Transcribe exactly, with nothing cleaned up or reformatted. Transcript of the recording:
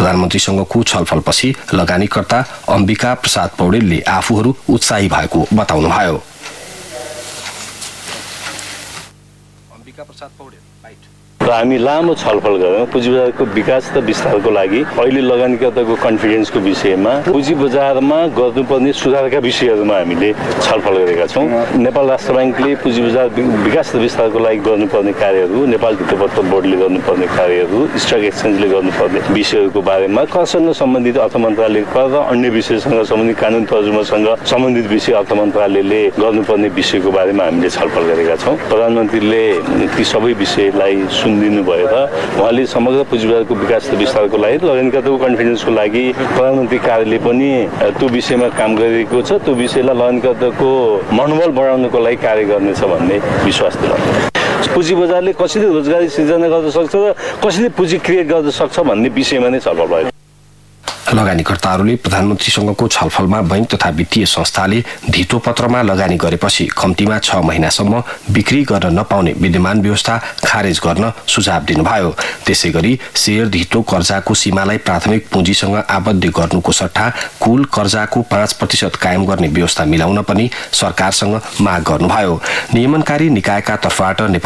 प्रधानमन्त्रीसँगको छलफलपछि लगानीकर्ता अम्बिका प्रसाद पौडेलले आफूहरू उत्साही भएको बताउनुभयो। अम्बिका प्रसाद पौडेल र हामी लामो छलफल गऱ्यौँ पुँजी बजारको विकास र विस्तारको लागि। अहिले लगानीकर्ताको कन्फिडेन्सको विषयमा, पुँजी बजारमा गर्नुपर्ने सुधारका विषयहरूमा हामीले छलफल गरेका छौँ। नेपाल राष्ट्र ब्याङ्कले पुँजी बजार विकास र विस्तारको लागि गर्नुपर्ने कार्यहरू, नेपाल भित्तिपत्र बोर्डले गर्नुपर्ने कार्यहरू, स्टक एक्सचेन्जले गर्नुपर्ने विषयहरूको बारेमा, करसँग सम्बन्धित अर्थ मन्त्रालय, कर र अन्य विषयसँग सम्बन्धित कानुन तर्जुमासँग सम्बन्धित विषय अर्थ मन्त्रालयले गर्नुपर्ने विषयको बारेमा हामीले छलफल गरेका छौँ। प्रधानमन्त्रीले ती सबै विषयलाई दिनु भयो र उहाँले समग्र पुँजी बजारको विकास र विस्तारको लागि, लगानीकर्ताको कन्फिडेन्सको लागि प्रधानमन्त्री कार्यालय पनि त्यो विषयमा काम गरिरहेको छ। त्यो विषयलाई लगानीकर्ताको मनोबल बढाउनको लागि कार्य गर्नेछ भन्ने विश्वास दिलाउँछ। पुँजी बजारले कसरी रोजगारी सृजना गर्न सक्छ र कसरी पुँजी क्रिएट गर्न सक्छ भन्ने विषयमा नै छलफल भयो। लगानीकर्ताहरूले प्रधानमन्त्रीसँगको छलफलमा बैंक तथा वित्तीय संस्थाले धितो पत्रमा लगानी गरेपछि कम्तीमा छ महिनासम्म बिक्री गर्न नपाउने विद्यमान व्यवस्था खारेज गर्न सुझाव दिनुभयो। त्यसै गरी शेयर धितो कर्जाको सीमालाई प्राथमिक पुँजीसँग आबद्ध गर्नुको सट्टा कुल कर्जाको पाँच प्रतिशत कायम गर्ने व्यवस्था मिलाउन पनि सरकारसँग माग गर्नुभयो। नियमनकारी निकायका तर्फबाट